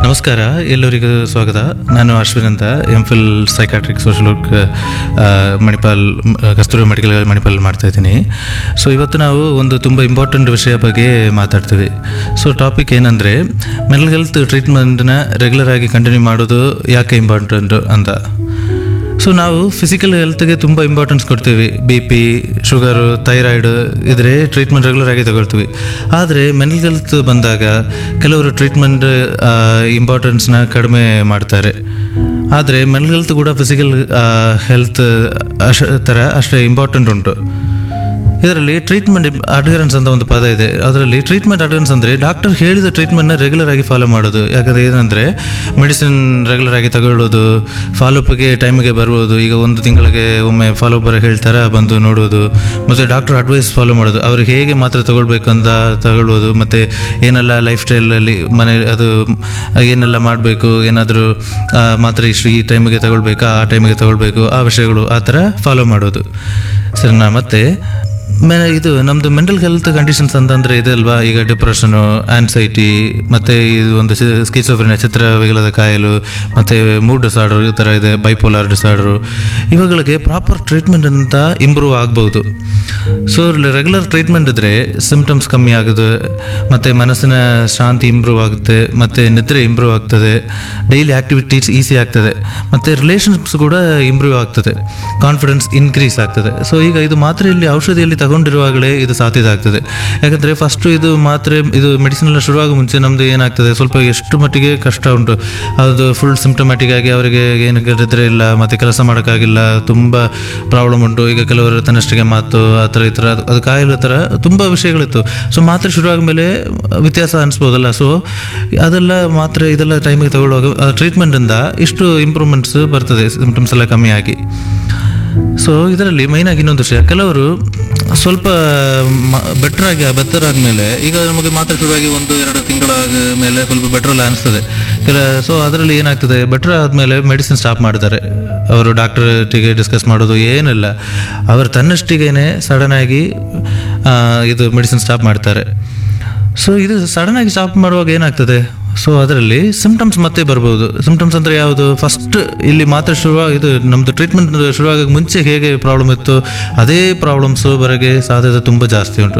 ನಮಸ್ಕಾರ, ಎಲ್ಲರಿಗೂ ಸ್ವಾಗತ. ನಾನು ಅಶ್ವಿನ್ ಅಂತ, MPhil psychiatric social work Manipal ಕಸ್ತೂರಿ ಮೆಡಿಕಲ್ ಮಣಿಪಾಲ್ ಮಾಡ್ತಾ ಇದ್ದೀನಿ. ಸೊ ಇವತ್ತು ನಾವು ಒಂದು ತುಂಬ ಇಂಪಾರ್ಟೆಂಟ್ ವಿಷಯ ಬಗ್ಗೆ ಮಾತಾಡ್ತೀವಿ. ಸೊ ಟಾಪಿಕ್ ಏನಂದರೆ, ಮೆಂಟಲ್ ಹೆಲ್ತ್ ಟ್ರೀಟ್ಮೆಂಟ್ನ ರೆಗ್ಯುಲರ್ ಆಗಿ ಕಂಟಿನ್ಯೂ ಮಾಡೋದು ಯಾಕೆ ಇಂಪಾರ್ಟೆಂಟು ಅಂತ. ಸೊ ನಾವು ಫಿಸಿಕಲ್ ಹೆಲ್ತ್ಗೆ ತುಂಬ ಇಂಪಾರ್ಟೆನ್ಸ್ ಕೊಡ್ತೀವಿ. BP, ಶುಗರು, ಥೈರಾಯ್ಡ್ ಇದ್ರೆ ಟ್ರೀಟ್ಮೆಂಟ್ ರೆಗ್ಯುಲರ್ ಆಗಿ ತಗೊಳ್ತೀವಿ. ಆದರೆ ಮೆಂಟಲ್ ಹೆಲ್ತ್ ಬಂದಾಗ ಕೆಲವರು ಟ್ರೀಟ್ಮೆಂಟ್ ಇಂಪಾರ್ಟೆನ್ಸ್ನ ಕಡಿಮೆ ಮಾಡ್ತಾರೆ. ಆದರೆ ಮೆಂಟಲ್ ಹೆಲ್ತ್ ಕೂಡ ಫಿಸಿಕಲ್ ಹೆಲ್ತ್ ಥರ ಅಷ್ಟೇ ಇಂಪಾರ್ಟೆಂಟ್ ಉಂಟು. ಇದರಲ್ಲಿ ಟ್ರೀಟ್ಮೆಂಟ್ ಅಡ್ಹರೆನ್ಸ್ ಅಂತ ಒಂದು ಪದ ಇದೆ. ಅದರಲ್ಲಿ ಟ್ರೀಟ್ಮೆಂಟ್ ಅಡ್ಹರೆನ್ಸ್ ಅಂದರೆ ಡಾಕ್ಟರ್ ಹೇಳಿದ ಟ್ರೀಟ್ಮೆಂಟ್ನ ರೆಗ್ಯುಲರ್ ಆಗಿ ಫಾಲೋ ಮಾಡೋದು. ಯಾಕಂದರೆ ಏನಂದರೆ ಮೆಡಿಸಿನ್ ರೆಗ್ಯುಲರ್ ಆಗಿ ತಗೊಳ್ಳೋದು, ಫಾಲೋಅಪ್ಗೆ ಟೈಮಿಗೆ ಬರ್ಬೋದು. ಈಗ ಒಂದು ತಿಂಗಳಿಗೆ ಒಮ್ಮೆ ಫಾಲೋಅಪ್ ಹೇಳ್ತಾರೆ, ಬಂದು ನೋಡೋದು, ಮತ್ತು ಡಾಕ್ಟರ್ ಅಡ್ವೈಸ್ ಫಾಲೋ ಮಾಡೋದು, ಅವ್ರಿಗೆ ಹೇಗೆ ಮಾತ್ರ ತಗೊಳ್ಬೇಕು ಅಂತ ತಗೊಳ್ಬೋದು, ಮತ್ತು ಏನೆಲ್ಲ ಲೈಫ್ ಸ್ಟೈಲಲ್ಲಿ ಅದು ಏನೆಲ್ಲ ಮಾಡಬೇಕು, ಏನಾದರೂ ಮಾತ್ರ ಇಷ್ಟು ಈ ಟೈಮಿಗೆ ತಗೊಳ್ಬೇಕಾ, ಆ ಟೈಮಿಗೆ ತಗೊಳ್ಬೇಕು, ಆ ವಿಷಯಗಳು ಆ ಥರ ಫಾಲೋ ಮಾಡೋದು. ಸರಿನಾ? ಮತ್ತು ಇದು ನಮ್ಮದು ಮೆಂಟಲ್ ಹೆಲ್ತ್ ಕಂಡೀಷನ್ಸ್ ಅಂತಂದರೆ ಇದೆ ಅಲ್ವಾ. ಈಗ ಡಿಪ್ರೆಷನು, ಆನ್ಸೈಟಿ, ಮತ್ತು ಇದು ಒಂದು ಸ್ಕಿಜೋಫ್ರೆನಿಯಾ, ಚಿತ್ರವಿಗಲದ ಕಾಯಿಲೆ, ಮತ್ತು ಮೂಡ್ ಡಿಸಾರ್ಡರ್ ಈ ಥರ ಇದೆ, ಬೈಪೋಲಾರ್ ಡಿಸಾರ್ಡರು. ಇವುಗಳಿಗೆ ಪ್ರಾಪರ್ ಟ್ರೀಟ್ಮೆಂಟ್ ಅಂತ ಇಂಪ್ರೂವ್ ಆಗ್ಬೋದು. ಸೊ ರೆಗ್ಯುಲರ್ ಟ್ರೀಟ್ಮೆಂಟ್ ಇದ್ದರೆ ಸಿಂಪ್ಟಮ್ಸ್ ಕಮ್ಮಿ ಆಗೋದು, ಮತ್ತು ಮನಸ್ಸಿನ ಶಾಂತಿ ಇಂಪ್ರೂವ್ ಆಗುತ್ತೆ, ಮತ್ತು ನಿದ್ರೆ ಇಂಪ್ರೂವ್ ಆಗ್ತದೆ, ಡೈಲಿ ಆ್ಯಕ್ಟಿವಿಟೀಸ್ ಈಸಿ ಆಗ್ತದೆ, ಮತ್ತು ರಿಲೇಷನ್ಶಿಪ್ಸ್ ಕೂಡ ಇಂಪ್ರೂವ್ ಆಗ್ತದೆ, ಕಾನ್ಫಿಡೆನ್ಸ್ ಇನ್ಕ್ರೀಸ್ ಆಗ್ತದೆ. ಸೊ ಈಗ ಇದು ಮಾತ್ರೆಯಲ್ಲಿ ಔಷಧಿಯಲ್ಲಿ ತಗೊಂಡಿರುವಾಗಲೇ ಇದು ಸಾಧ್ಯತೆ ಆಗ್ತದೆ. ಯಾಕಂದರೆ ಫಸ್ಟು ಇದು ಮೆಡಿಸಿನ್ ಎಲ್ಲ ಶುರುವಾಗ ಮುಂಚೆ ನಮ್ಮದು ಏನಾಗ್ತದೆ, ಸ್ವಲ್ಪ ಎಷ್ಟು ಮಟ್ಟಿಗೆ ಕಷ್ಟ ಉಂಟು. ಅದು ಫುಲ್ ಸಿಂಪ್ಟಮ್ಯಾಟಿಕ್ ಆಗಿ ಅವರಿಗೆ ಏನು ನಿದ್ರೆ ಇಲ್ಲ, ಮತ್ತು ಕೆಲಸ ಮಾಡೋಕ್ಕಾಗಿಲ್ಲ, ತುಂಬ ಪ್ರಾಬ್ಲಮ್ ಉಂಟು. ಈಗ ಕೆಲವರು ತನ್ನಷ್ಟಿಗೆ ಮಾತು ಆ ಥರ ಈ ಥರ ಅದು ಕಾಯಿಲೆ ಥರ ತುಂಬ ವಿಷಯಗಳಿತ್ತು. ಸೊ ಮಾತ್ರೆ ಶುರುವಾದ ಮೇಲೆ ವ್ಯತ್ಯಾಸ ಅನಿಸ್ಬೋದಲ್ಲ. ಸೊ ಅದೆಲ್ಲ ಮಾತ್ರೆ ಇದೆಲ್ಲ ಟೈಮಿಗೆ ತಗೊಳ್ಳುವಾಗ ಟ್ರೀಟ್ಮೆಂಟಿಂದ ಇಷ್ಟು ಇಂಪ್ರೂವ್ಮೆಂಟ್ಸ್ ಬರ್ತದೆ, ಸಿಂಪ್ಟಮ್ಸ್ ಎಲ್ಲ ಕಮ್ಮಿ ಆಗಿ. ಸೊ ಇದರಲ್ಲಿ ಮೈನಾಗಿ ಇನ್ನೊಂದು ವಿಷಯ, ಕೆಲವರು ಸ್ವಲ್ಪ ಬೆಟರ್ ಆದಮೇಲೆ, ಈಗ ನಮಗೆ ಮಾತ್ರೆ ಶುರುವಾಗಿ 1-2 ತಿಂಗಳ ಮೇಲೆ ಸ್ವಲ್ಪ ಬೆಟ್ರೆಲ್ಲ ಅನಿಸ್ತದೆ. ಸೊ ಅದರಲ್ಲಿ ಏನಾಗ್ತದೆ, ಬೆಟರ್ ಆದಮೇಲೆ ಮೆಡಿಸಿನ್ ಸ್ಟಾಪ್ ಮಾಡ್ತಾರೆ. ಅವರು ಡಾಕ್ಟರ್ಟಿಗೆ ಡಿಸ್ಕಸ್ ಮಾಡೋದು ಏನಿಲ್ಲ, ಅವರು ತನ್ನಷ್ಟಿಗೇನೆ ಸಡನ್ನಾಗಿ ಇದು ಮೆಡಿಸಿನ್ ಸ್ಟಾಪ್ ಮಾಡ್ತಾರೆ. ಸೊ ಇದು ಸಡನ್ನಾಗಿ ಸ್ಟಾಪ್ ಮಾಡುವಾಗ ಏನಾಗ್ತದೆ, ಸೊ ಅದರಲ್ಲಿ ಸಿಂಪ್ಟಮ್ಸ್ ಮತ್ತೆ ಬರ್ಬೋದು. ಸಿಂಪ್ಟಮ್ಸ್ ಅಂದರೆ ಯಾವುದು, ಫಸ್ಟ್ ಇಲ್ಲಿ ಮಾತ್ರೆ ಇದು ನಮ್ಮದು ಟ್ರೀಟ್ಮೆಂಟ್ ಶುರುವಾಗಕ್ಕೆ ಮುಂಚೆ ಹೇಗೆ ಪ್ರಾಬ್ಲಮ್ ಇತ್ತು ಅದೇ ಪ್ರಾಬ್ಲಮ್ಸು ಬರೋಕ್ಕೆ ಸಾಧ್ಯತೆ ತುಂಬ ಜಾಸ್ತಿ ಉಂಟು.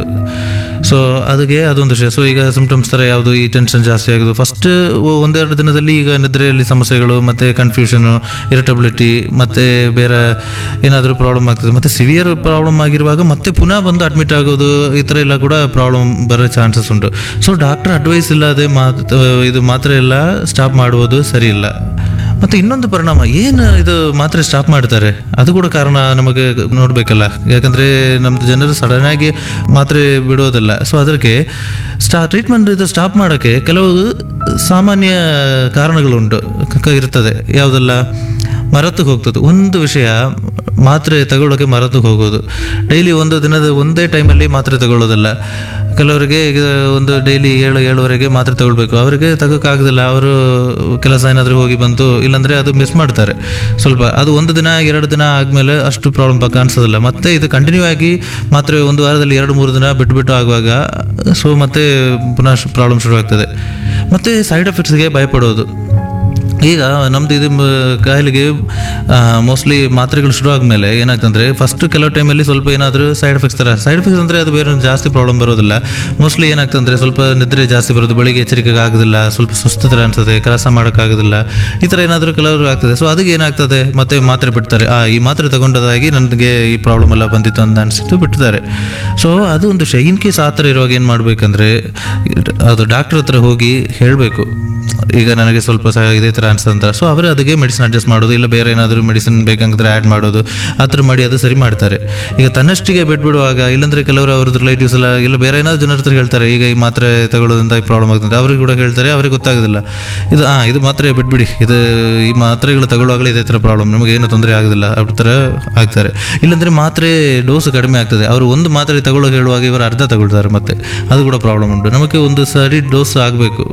ಸೊ ಅದಕ್ಕೆ ಅದೊಂದು ವಿಷಯ. ಸೊ ಈಗ ಸಿಂಪ್ಟಮ್ಸ್ ಥರ ಯಾವುದು, ಈ ಟೆನ್ಷನ್ ಜಾಸ್ತಿ ಆಗೋದು ಫಸ್ಟ್ 1-2 ದಿನದಲ್ಲಿ. ಈಗ ನಿದ್ರೆಯಲ್ಲಿ ಸಮಸ್ಯೆಗಳು, ಮತ್ತು ಕನ್ಫ್ಯೂಷನು, ಇರಿಟಬಿಲಿಟಿ, ಮತ್ತು ಬೇರೆ ಏನಾದರೂ ಪ್ರಾಬ್ಲಮ್ ಆಗ್ತದೆ, ಮತ್ತು ಸಿವಿಯರ್ ಪ್ರಾಬ್ಲಮ್ ಆಗಿರುವಾಗ ಮತ್ತೆ ಪುನಃ ಬಂದು ಅಡ್ಮಿಟ್ ಆಗೋದು, ಈ ಥರ ಎಲ್ಲ ಕೂಡ ಪ್ರಾಬ್ಲಮ್ ಬರೋ ಚಾನ್ಸಸ್ ಉಂಟು. ಸೊ ಡಾಕ್ಟರ್ ಅಡ್ವೈಸ್ ಇಲ್ಲದೆ ಇದು ಮಾತ್ರೆ ಎಲ್ಲ ಸ್ಟಾಪ್ ಮಾಡುವುದು ಸರಿ ಇಲ್ಲ. ಮತ್ತು ಇನ್ನೊಂದು ಪರಿಣಾಮ ಏನು, ಇದು ಮಾತ್ರೆ ಸ್ಟಾಪ್ ಮಾಡ್ತಾರೆ, ಅದು ಕೂಡ ಕಾರಣ ನಮಗೆ ನೋಡಬೇಕಲ್ಲ. ಯಾಕಂದರೆ ನಮ್ಮದು ಜನರು ಸಡನ್ನಾಗಿ ಮಾತ್ರೆ ಬಿಡೋದಿಲ್ಲ. ಸೊ ಅದಕ್ಕೆ ಟ್ರೀಟ್ಮೆಂಟ್ ಇದು ಸ್ಟಾಪ್ ಮಾಡೋಕ್ಕೆ ಕೆಲವು ಸಾಮಾನ್ಯ ಕಾರಣಗಳುಂಟು ಇರ್ತದೆ. ಯಾವುದೆಲ್ಲ, ಮರೆತು ಹೋಗ್ತದೆ. ಒಂದು ವಿಷಯ, ಮಾತ್ರೆ ತಗೊಳ್ಳೋಕೆ ಮರೆತು ಹೋಗೋದು. ಡೈಲಿ ಒಂದು ದಿನದ ಒಂದೇ ಟೈಮಲ್ಲಿ ಮಾತ್ರೆ ತಗೊಳ್ಳೋದಿಲ್ಲ. ಕೆಲವರಿಗೆ ಈಗ ಒಂದು ಡೈಲಿ 7-7ವರೆಗೆ ಮಾತ್ರೆ ತಗೊಳ್ಬೇಕು, ಅವರಿಗೆ ತಗೋಕ್ಕಾಗೋದಿಲ್ಲ. ಅವರು ಕೆಲಸ ಏನಾದರೂ ಹೋಗಿ ಬಂತು, ಇಲ್ಲಾಂದರೆ ಅದು ಮಿಸ್ ಮಾಡ್ತಾರೆ ಸ್ವಲ್ಪ. ಅದು 1 ದಿನ 2 ದಿನ ಆದಮೇಲೆ ಅಷ್ಟು ಪ್ರಾಬ್ಲಮ್ ಕಾಣಿಸೋದಿಲ್ಲ. ಮತ್ತೆ ಇದು ಕಂಟಿನ್ಯೂ ಆಗಿ ಮಾತ್ರೆ 1 ವಾರದಲ್ಲಿ 2-3 ದಿನ ಬಿಟ್ಟು ಆಗುವಾಗ ಸೊ ಮತ್ತೆ ಪುನಃ ಪ್ರಾಬ್ಲಮ್ ಶುರುವಾಗ್ತದೆ. ಮತ್ತು ಸೈಡ್ ಎಫೆಕ್ಟ್ಸ್ಗೆ ಭಯಪಡೋದು. ಈಗ ನಮ್ಮದು ಇದು ಕಾಯಿಲೆಗೆ ಮೋಸ್ಟ್ಲಿ ಮಾತ್ರೆಗಳು ಶುರು ಆದಮೇಲೆ ಏನಾಗ್ತಂದರೆ, ಫಸ್ಟ್ ಕೆಲವು ಟೈಮಲ್ಲಿ ಸ್ವಲ್ಪ ಏನಾದರೂ ಸೈಡ್ ಎಫೆಕ್ಟ್ಸ್ ಅಂದರೆ ಅದು ಬೇರೆ ಜಾಸ್ತಿ ಪ್ರಾಬ್ಲಮ್ ಬರೋದಿಲ್ಲ. ಮೋಸ್ಟ್ಲಿ ಏನಾಗ್ತಂದರೆ, ಸ್ವಲ್ಪ ನಿದ್ರೆ ಜಾಸ್ತಿ ಬರೋದು, ಬೆಳಿಗ್ಗೆ ಎಚ್ಚರಿಕೆಗೆ ಆಗೋದಿಲ್ಲ, ಸ್ವಲ್ಪ ಸುಸ್ತು ಥರ ಅನಿಸ್ತದೆ, ಕೆಲಸ ಮಾಡೋಕ್ಕಾಗೋದಿಲ್ಲ, ಈ ಥರ ಏನಾದರೂ ಕೆಲವರು ಆಗ್ತದೆ. ಸೊ ಅದಕ್ಕೆ ಏನಾಗ್ತದೆ, ಮತ್ತೆ ಮಾತ್ರೆ ಬಿಡ್ತಾರೆ. ಈ ಮಾತ್ರೆ ತಗೊಂಡದಾಗಿ ನನಗೆ ಈ ಪ್ರಾಬ್ಲಮ್ ಎಲ್ಲ ಬಂದಿತ್ತು ಅಂತ ಅನಿಸಿತ್ತು, ಬಿಡ್ತಾರೆ. ಸೊ ಅದು ಒಂದು ವಿಷಯ. ಇನ್ ಕೇಸ್ ಆ ಥರ ಇರುವಾಗ ಏನು ಮಾಡಬೇಕಂದ್ರೆ, ಅದು ಡಾಕ್ಟರ್ ಹತ್ರ ಹೋಗಿ ಹೇಳಬೇಕು, ಈಗ ನನಗೆ ಸ್ವಲ್ಪ ಇದೇ ಥರ ಅನಿಸ್ತಂತ. ಸೊ ಅವರೇ ಅದಕ್ಕೆ ಮೆಡಿಸಿನ್ ಅಡ್ಜಸ್ಟ್ ಮಾಡೋದು, ಇಲ್ಲ ಬೇರೆ ಏನಾದರೂ ಮೆಡಿಸಿನ್ ಬೇಕಂದ್ರೆ ಆ್ಯಡ್ ಮಾಡೋದು, ಆ ಥರ ಮಾಡಿ ಅದು ಸರಿ ಮಾಡ್ತಾರೆ. ಈಗ ತನ್ನಷ್ಟಿಗೆ ಬಿಡುವಾಗ, ಇಲ್ಲಾಂದರೆ ಕೆಲವರು ಅವ್ರದ್ದು ರಿಲೇಟಿವ್ಸ್ ಎಲ್ಲ ಇಲ್ಲ ಬೇರೆ ಏನಾದರೂ ಜನರ ಹತ್ರ ಹೇಳ್ತಾರೆ, ಈಗ ಈ ಮಾತ್ರೆ ತಗೊಳ್ಳೋದ್ರಿಂದ ಈ ಪ್ರಾಬ್ಲಮ್ ಆಗ್ತದೆ, ಅವ್ರಿಗೆ ಕೂಡ ಹೇಳ್ತಾರೆ, ಅವ್ರಿಗೆ ಗೊತ್ತಾಗೋದಿಲ್ಲ. ಇದು ಮಾತ್ರೆ ಬಿಟ್ಬಿಡಿ, ಈ ಮಾತ್ರೆಗಳು ತಗೊಳ್ಳುವಾಗಲೇ ಇದೇ ಥರ ಪ್ರಾಬ್ಲಮ್, ನಮಗೇನು ತೊಂದರೆ ಆಗೋದಿಲ್ಲ, ಆ ಥರ ಆಗ್ತಾರೆ. ಇಲ್ಲಾಂದರೆ ಮಾತ್ರೆ ಡೋಸ್ ಕಡಿಮೆ ಆಗ್ತದೆ, ಅವರು ಒಂದು ಮಾತ್ರೆ ತಗೊಳ್ಳೋ ಹೇಳುವಾಗ ಇವರು ಅರ್ಧ ತಗೊಳ್ತಾರೆ, ಮತ್ತೆ ಅದು ಕೂಡ ಪ್ರಾಬ್ಲಮ್ ಉಂಟು. ನಮಗೆ ಒಂದು ಸರಿ ಡೋಸ್ ಆಗಬೇಕು.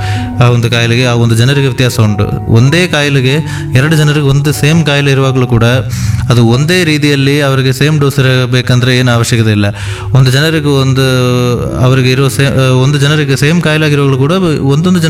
ಆ ಒಂದು ಕಾಯಿಲೆಗೆ, ಆ ಒಂದು ಜನರಿಗೆ ವ್ಯತ್ಯಾಸ ಉಂಟು. ಒಂದೇ ಕಾಯಿಲೆಗೆ 2 ಜನರಿಗೆ ಒಂದು ಸೇಮ್ ಕಾಯಿಲೆ ಇರುವಾಗಲೂ ಕೂಡ ಅದು ಒಂದೇ ರೀತಿಯಲ್ಲಿ ಅವರಿಗೆ ಸೇಮ್ ಡೋಸ್ ಇರಬೇಕಂದ್ರೆ ಏನು ಅವಶ್ಯಕತೆ ಇಲ್ಲ. ಒಂದು ಜನರಿಗೆ ಒಂದು ಅವರಿಗೆ ಇರೋ ಒಂದು ಜನರಿಗೆ ಸೇಮ್ ಕಾಯಿಲೆ ಆಗಿರುವಾಗಲೂ ಕೂಡ ಒಂದೊಂದು